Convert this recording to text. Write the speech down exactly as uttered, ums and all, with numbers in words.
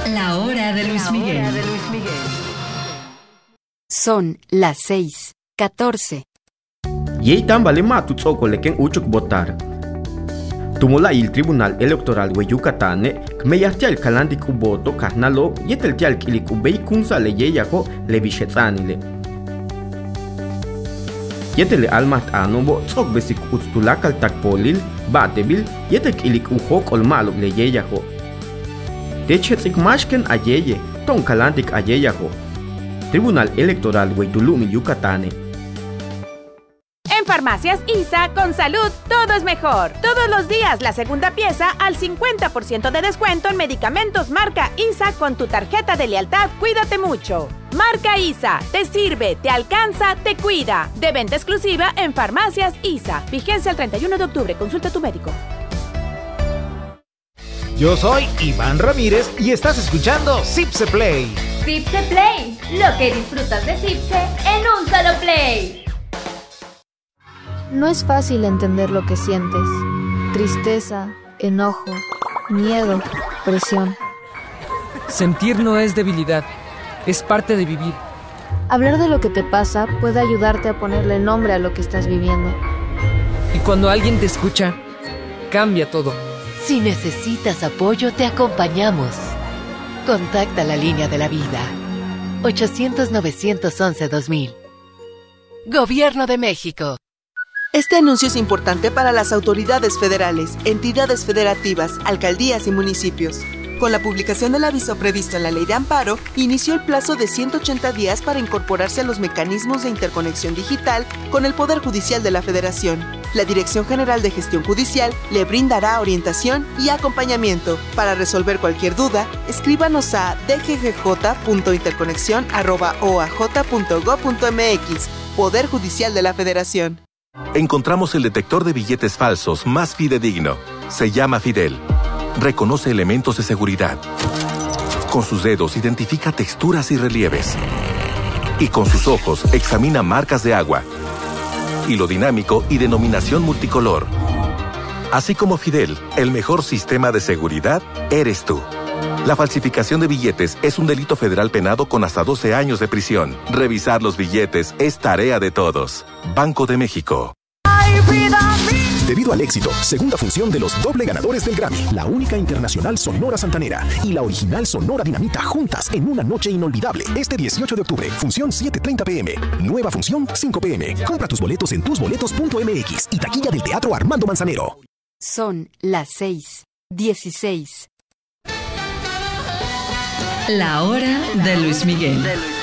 La hora de Luis Miguel. La hora de Luis Miguel. Son las seis, catorce. Yei tambale matu tsoko leken uchuk votar. Tumula il Tribunal Electoral we Yucatane, kmeyahtial kalandik uboto kahnalo, yetel tial kilik ubei kunsa le yeyako le vishetsanile. Yetele almat anobo tsok besik utstulakal takpolil, batebil, yetel kilik uhok olmalo le yeyako. Techetsik mashken ayeye, ton kalandik ayeyako. Tribunal Electoral we Tulumi Yucatane. En Farmacias I S A, con salud, todo es mejor. Todos los días, la segunda pieza al cincuenta por ciento de descuento en medicamentos marca I S A con tu tarjeta de lealtad Cuídate Mucho. Marca I S A, te sirve, te alcanza, te cuida. De venta exclusiva en Farmacias I S A. Vigencia el treinta y uno de octubre. Consulta a tu médico. Yo soy Iván Ramírez y estás escuchando Zipse Play. Zipse Play, lo que disfrutas de Zipse en un solo play. No es fácil entender lo que sientes. Tristeza, enojo, miedo, presión. Sentir no es debilidad, es parte de vivir. Hablar de lo que te pasa puede ayudarte a ponerle nombre a lo que estás viviendo. Y cuando alguien te escucha, cambia todo. Si necesitas apoyo, te acompañamos. Contacta la línea de la vida. ochocientos, novecientos once, dos mil. Gobierno de México. Este anuncio es importante para las autoridades federales, entidades federativas, alcaldías y municipios. Con la publicación del aviso previsto en la Ley de Amparo, inició el plazo de ciento ochenta días para incorporarse a los mecanismos de interconexión digital con el Poder Judicial de la Federación. La Dirección General de Gestión Judicial le brindará orientación y acompañamiento. Para resolver cualquier duda, escríbanos a d g g j punto interconexión arroba o a j punto gob punto m x. Poder Judicial de la Federación. Encontramos el detector de billetes falsos más fidedigno. Se llama Fidel. Reconoce elementos de seguridad. Con sus dedos identifica texturas y relieves. Y con sus ojos examina marcas de agua. Hilo dinámico y denominación multicolor. Así como Fidel, el mejor sistema de seguridad eres tú. La falsificación de billetes es un delito federal penado con hasta doce años de prisión. Revisar los billetes es tarea de todos. Banco de México. Debido al éxito, segunda función de los doble ganadores del Grammy, la única internacional Sonora Santanera y la original Sonora Dinamita juntas en una noche inolvidable. Este dieciocho de octubre, función siete treinta p m, nueva función cinco p m. Compra tus boletos en tus boletos punto m x y taquilla del Teatro Armando Manzanero. Son las seis, dieciséis. La hora de Luis Miguel.